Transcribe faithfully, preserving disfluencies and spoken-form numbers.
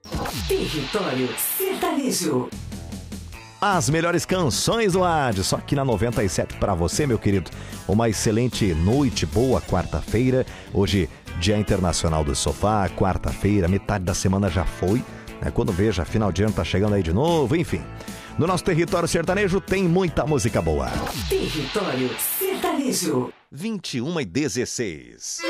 Território Sertanejo. As melhores canções do rádio, só aqui na noventa e sete para você, meu querido. Uma excelente noite, boa quarta-feira. Hoje, Dia Internacional do Sofá, quarta-feira, metade da semana já foi. Né? Quando veja, final de ano tá chegando aí de novo, enfim. No nosso Território Sertanejo tem muita música boa. Território Sertanejo. vinte e uma e dezesseis.